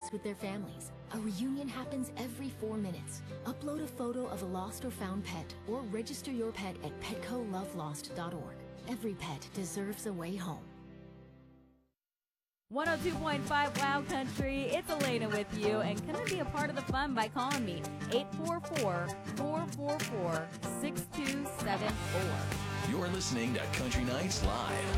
with their families. A reunion happens every 4 minutes. Upload a photo of a lost or found pet or register your pet at petcolovelost.org. Every pet deserves a way home. 102.5 Wow Country, it's Elena with you, and come and be a part of the fun by calling me, 844-444-6274. You're listening to Country Nights Live.